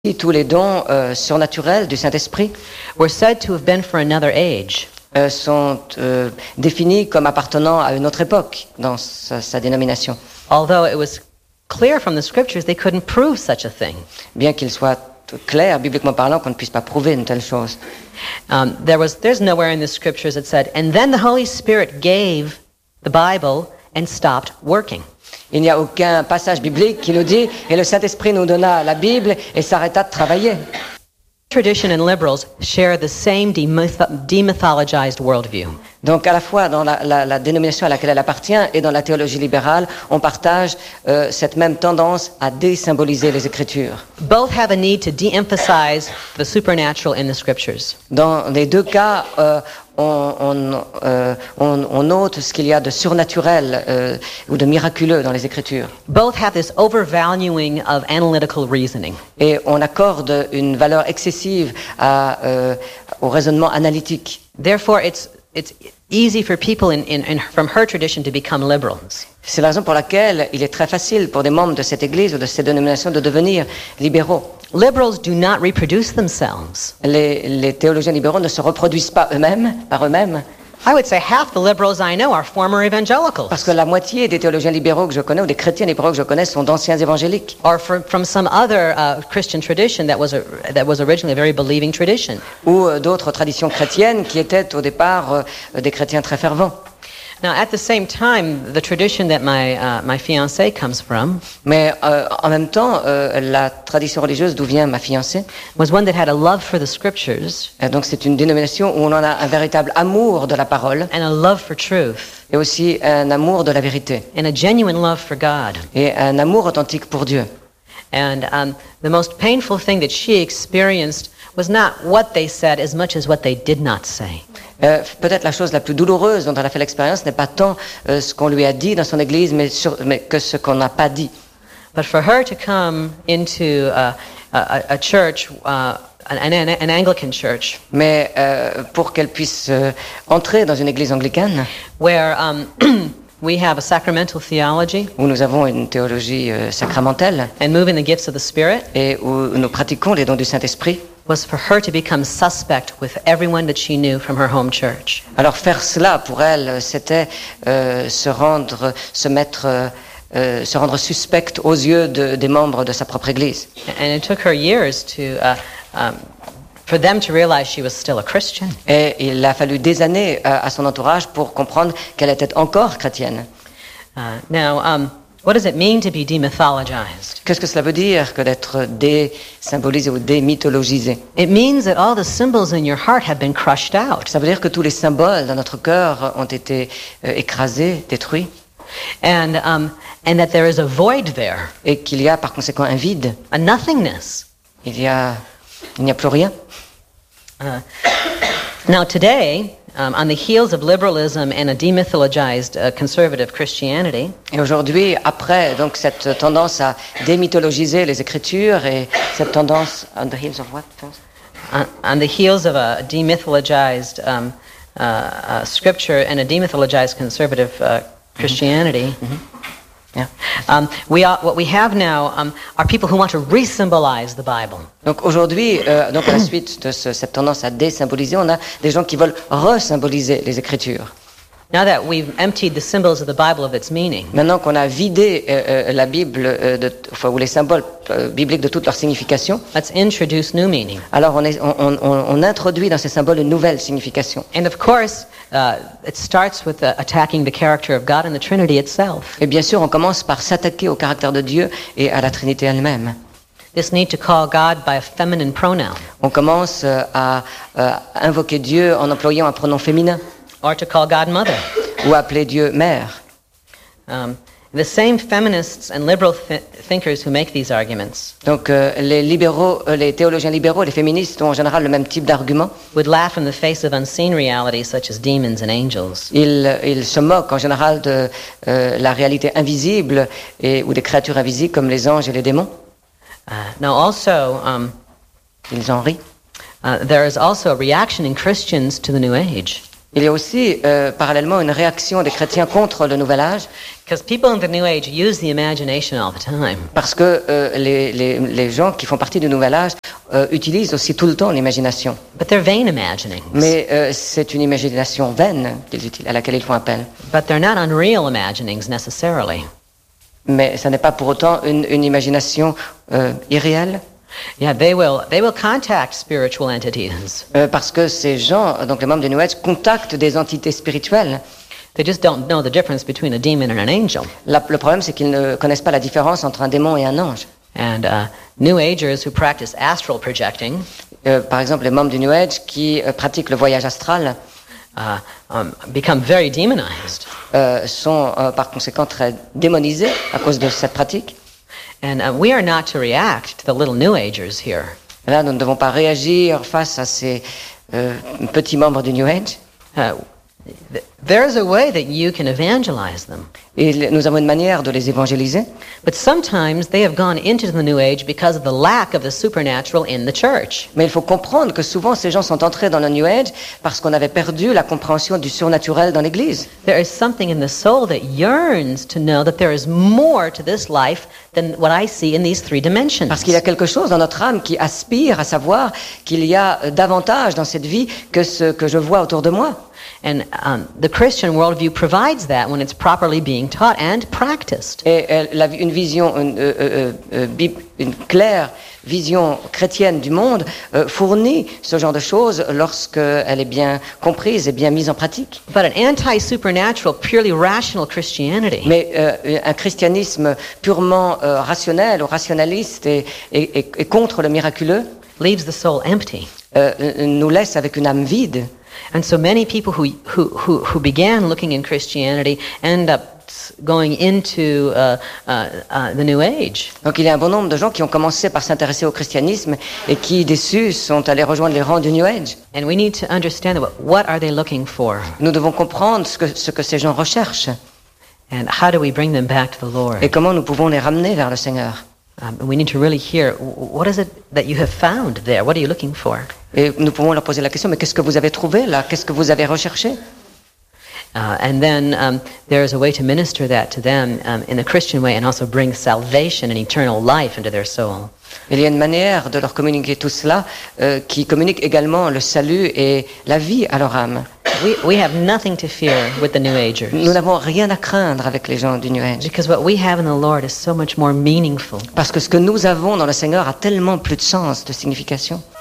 tous les dons surnaturels du Saint-Esprit were said to have been for another age. sont définis comme appartenant à une autre époque dans sa dénomination. Although it was clear from the scriptures they couldn't prove such a thing. Bien qu'il soit clair, bibliquement parlant, qu'on ne puisse pas prouver une telle chose. There's nowhere in the scriptures that said, and then the Holy Spirit gave the Bible and stopped working. Il n'y a aucun passage biblique qui nous dit « Et le Saint-Esprit nous donna la Bible et s'arrêta de travailler ». Tradition and liberals share the same demythologized worldview. Donc à la fois dans la dénomination à laquelle elle appartient et dans la théologie libérale, on partage cette même tendance à désymboliser les Écritures. Both have a need to de-emphasize the supernatural in the scriptures. Dans les deux cas, on note ce qu'il y a de surnaturel ou de miraculeux dans les Écritures. Both have this overvaluing of analytical reasoning. Et on accorde une valeur excessive au raisonnement analytique. Therefore, it's easy for people from her tradition to become liberals. C'est la raison pour laquelle il est très facile pour des membres de cette Église ou de cette dénomination de devenir libéraux. Liberals do not reproduce themselves. Les théologiens libéraux ne se reproduisent pas par eux-mêmes. I would say half the liberals I know are former evangelicals. Parce que la moitié des théologiens libéraux que je connais ou des chrétiens libéraux que je connais sont d'anciens évangéliques. Or from some other Christian tradition that was originally a very believing tradition. Ou d'autres traditions chrétiennes qui étaient au départ des chrétiens très fervents. Now, at the same time, the tradition that my fiancé comes from, mais en même temps, la tradition religieuse d'où vient ma fiancée, was one that had a love for the scriptures. Donc c'est une dénomination où on en a un véritable amour de la parole. And a love for truth. Et aussi un amour de la vérité. And a genuine love for God. Et un amour authentique pour Dieu. And the most painful thing that she experienced was not what they said as much as what they did not say. Peut-être la chose la plus douloureuse dont elle a fait l'expérience n'est pas tant ce qu'on lui a dit dans son église, mais que ce qu'on n'a pas dit. But for her to come into a church, an Anglican church, mais pour qu'elle puisse entrer dans une église anglicane, where we have a sacramental theology, où nous avons une théologie sacramentelle, and move in the gifts of the Spirit, et où nous pratiquons les dons du Saint-Esprit, was for her to become suspect with everyone that she knew from her home church. Alors faire cela pour elle, c'était se rendre suspecte aux yeux des membres de sa propre église. And it took her years for them to realize she was still a Christian. Et il a fallu des années à son entourage pour comprendre qu'elle était encore chrétienne. What does it mean to be demythologized? Qu'est-ce que cela veut dire que d'être désymbolisé ou démythologisé? It means that all the symbols in your heart have been crushed out. Ça veut dire que tous les symboles dans notre cœur ont été écrasés, détruits. And that there is a void there. Et qu'il y a par conséquent un vide. A nothingness. Il n'y a plus rien. Now today, on the heels of liberalism and a demythologized conservative Christianity, et aujourd'hui, après donc cette tendance à démythologiser les Écritures et cette tendance on the heels of what first? On the heels of a demythologized scripture and a demythologized conservative Christianity. Mm-hmm. Yeah. What we have now are people who want to re-symbolize the Bible. Donc aujourd'hui, donc à la suite de cette tendance à désymboliser, on a des gens qui veulent resymboliser les Écritures. Now that we've emptied the symbols of the Bible of its meaning. Maintenant qu'on a vidé la Bible ou les symboles bibliques de toute leur signification. Let's introduce new meaning. Alors on introduit dans ces symboles une nouvelle signification. And of course, it starts with attacking the character of God and the Trinity itself. Et bien sûr, on commence par s'attaquer au caractère de Dieu et à la Trinité elle-même. This need to call God by a feminine pronoun. On commence à invoquer Dieu en employant un pronom féminin. Or to call God mother. Ou appeler Dieu mère. The same feminists and liberal thinkers who make these arguments. Donc les théologiens libéraux, les féministes ont en général le même type d'argument. Would laugh in the face of unseen realities such as demons and angels. Ils se moquent en général de la réalité invisible ou des créatures invisibles comme les anges et les démons. Now also, ils en rient. There is also a reaction in Christians to the New Age. Il y a aussi parallèlement une réaction des chrétiens contre le Nouvel Âge, Because people in the New Age use the imagination all the time. parce que les gens qui font partie du Nouvel Âge utilisent aussi tout le temps l'imagination. But they're vain imaginings. Mais c'est une imagination vaine à laquelle ils font appel. But they're not unreal imaginings necessarily. Mais ça n'est pas pour autant une imagination irréelle. Yeah, they will contact spiritual entities. Parce que ces gens, donc les membres du New Age, contactent des entités spirituelles. They just don't know the difference between a demon and an angel. Le problème, c'est qu'ils ne connaissent pas la différence entre un démon et un ange. And New Agers who practice astral projecting Par exemple, les membres du New Age qui pratiquent le voyage astral become very demonized. sont par conséquent très démonisés à cause de cette pratique. And we are not to react to the little New Agers here. Là, nous ne devons pas réagir face à ces petits membres du New Age. There's a way that you can evangelize them. Et nous avons une manière de les évangéliser. But sometimes they have gone into the New Age because of the lack of the supernatural in the church. Mais il faut comprendre que souvent ces gens sont entrés dans le New Age parce qu'on avait perdu la compréhension du surnaturel dans l'Église. There is something in the soul that yearns to know that there is more to this life than what I see in these three dimensions. Parce qu'il y a quelque chose dans notre âme qui aspire à savoir qu'il y a davantage dans cette vie que ce que je vois autour de moi. And the Christian worldview provides that when it's properly being taught and practiced. Et une vision, une claire vision chrétienne du monde fournit ce genre de choses lorsqu'elle est bien comprise et bien mise en pratique. But an anti-supernatural, purely rational Christianity Mais un christianisme purement rationnel ou rationaliste et contre le miraculeux leaves the soul empty. nous laisse avec une âme vide. And so many people who began looking in Christianity end up going into the New Age. Donc il y a un bon nombre de gens qui ont commencé par s'intéresser au christianisme et qui, déçus, sont allés rejoindre les rangs du New Age. And we need to understand what are they looking for? Nous devons comprendre ce que ces gens recherchent And how do we bring them back to the Lord? et comment nous pouvons les ramener vers le Seigneur. We need to really hear, what is it that you have found there? What are you looking for? Et nous pouvons leur poser la question, mais qu'est-ce que vous avez trouvé là? Qu'est-ce que vous avez recherché? And then there is a way to minister that to them in a Christian way and also bring salvation and eternal life into their soul. Il y a une manière de leur communiquer tout cela qui communique également le salut et la vie à leur âme. We have nothing to fear with the New Agers. Nous n'avons rien à craindre avec les gens du New Age. Because what we have in the Lord is so much more meaningful. Parce que ce que nous avons dans le Seigneur a tellement plus de sens, de signification.